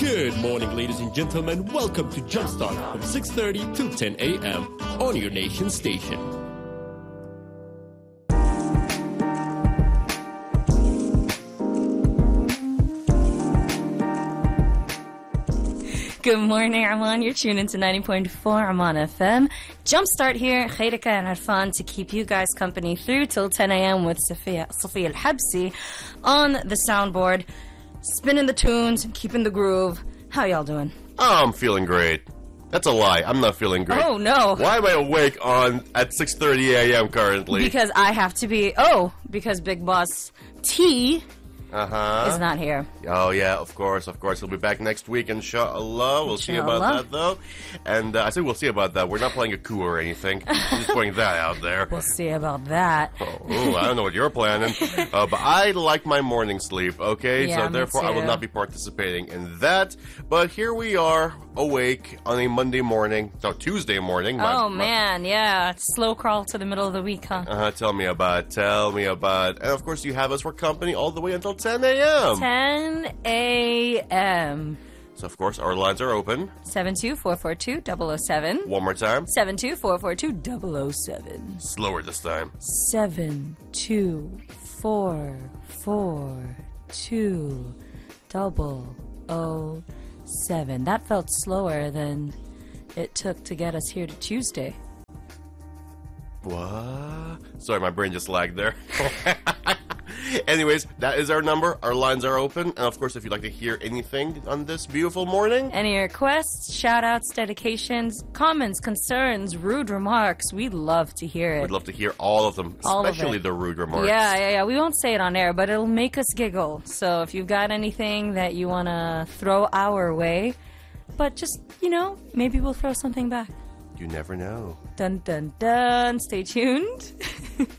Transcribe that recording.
Good morning, ladies and gentlemen. Welcome to Jumpstart from 6:30 to 10 a.m. on your nation station. Good morning, Arman. You're tuned into 90.4 Arman FM. Jumpstart here, Khairika and Arfan, to keep you guys company through till 10 a.m. with Sophia Al-Habsi on the soundboard, spinning the tunes, keeping the groove. How y'all doing? Oh, I'm feeling great. That's a lie. I'm not feeling great. Oh, no. Why am I awake at 6:30 a.m. currently? Because I have to be... because Big Boss T... is not here. Oh, yeah, of course. He'll be back next week, inshallah. We'll see about that, though. And I say we'll see about that. We're not playing a coup or anything. I'm just putting that out there. We'll see about that. I don't know what you're planning. But I like my morning sleep, okay? Yeah, so therefore, I will not be participating in that. But here we are, awake on a Monday morning. No, Tuesday morning. Man, yeah. Slow crawl to the middle of the week, huh? Tell me about. And of course, you have us for company all the way until 10 a.m. 10 a.m. So, of course, our lines are open. 72442-007. One more time. 72442-007. Slower this time. 72442-007. That felt slower than it took to get us here to Tuesday. What? Sorry, my brain just lagged there. Anyways, that is our number. Our lines are open. And of course, if you'd like to hear anything on this beautiful morning, any requests, shout-outs, dedications, comments, concerns, rude remarks, we'd love to hear it. We'd love to hear all of them, especially the rude remarks. Yeah. We won't say it on air, but it'll make us giggle. So if you've got anything that you want to throw our way, but just, maybe we'll throw something back. You never know. Dun, dun, dun. Stay tuned.